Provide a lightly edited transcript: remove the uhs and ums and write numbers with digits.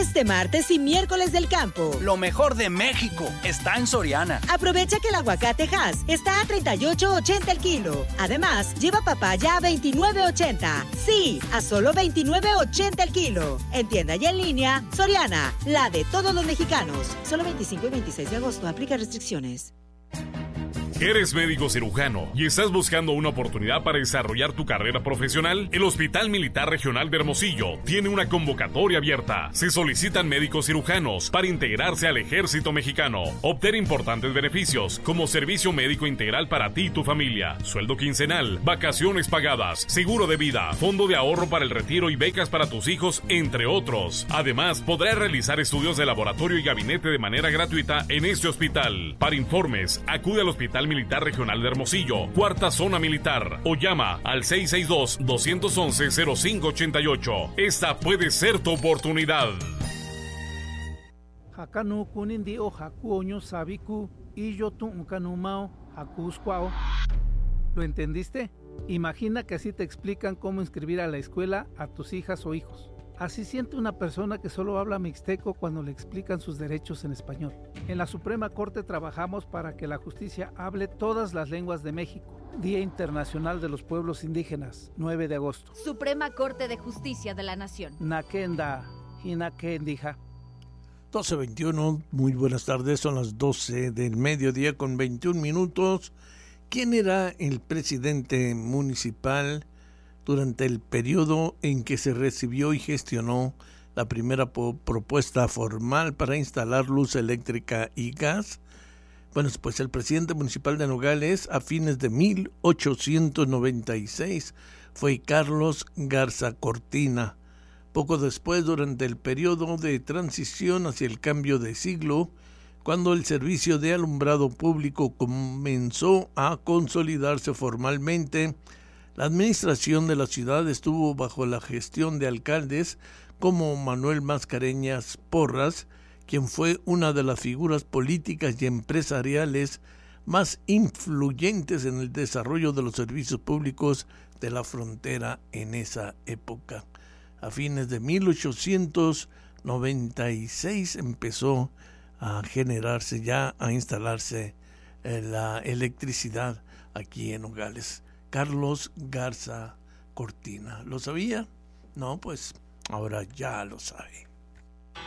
Este martes y miércoles del campo. Lo mejor de México está en Soriana. Aprovecha que el aguacate Hass está a $38.80 el kilo. Además, lleva papaya a $29.80. Sí, a solo $29.80 el kilo. En tienda y en línea, Soriana, la de todos los mexicanos. Solo 25 y 26 de agosto. Aplica restricciones. ¿Eres médico cirujano y estás buscando una oportunidad para desarrollar tu carrera profesional? El Hospital Militar Regional de Hermosillo tiene una convocatoria abierta. Se solicitan médicos cirujanos para integrarse al ejército mexicano. Obtener importantes beneficios como servicio médico integral para ti y tu familia, sueldo quincenal, vacaciones pagadas, seguro de vida, fondo de ahorro para el retiro y becas para tus hijos, entre otros. Además, podrás realizar estudios de laboratorio y gabinete de manera gratuita en este hospital. Para informes, acude al Hospital Militar Regional de Hermosillo, Cuarta Zona Militar, o llama al 662-211-0588. Esta puede ser tu oportunidad. Hakanu kunindi o hakuoño sabiku y yo tu unkanumao hakuskwao. ¿Lo entendiste? Imagina que así te explican cómo inscribir a la escuela a tus hijas o hijos. Así siente una persona que solo habla mixteco cuando le explican sus derechos en español. En la Suprema Corte trabajamos para que la justicia hable todas las lenguas de México. Día Internacional de los Pueblos Indígenas, 9 de agosto. Suprema Corte de Justicia de la Nación. Nakenda, Hinakendija. 12:21, muy buenas tardes, son las 12 del mediodía con 21 minutos. ¿Quién era el presidente municipal durante el periodo en que se recibió y gestionó la primera propuesta formal para instalar luz eléctrica y gas? Bueno, pues el presidente municipal de Nogales a fines de 1896 fue Carlos Garza Cortina. Poco después, durante el periodo de transición hacia el cambio de siglo, cuando el servicio de alumbrado público comenzó a consolidarse formalmente, la administración de la ciudad estuvo bajo la gestión de alcaldes como Manuel Mascareñas Porras, quien fue una de las figuras políticas y empresariales más influyentes en el desarrollo de los servicios públicos de la frontera en esa época. A fines de 1896 empezó a generarse ya, a instalarse la electricidad aquí en Nogales. Carlos Garza Cortina. ¿Lo sabía? No, pues ahora ya lo sabe.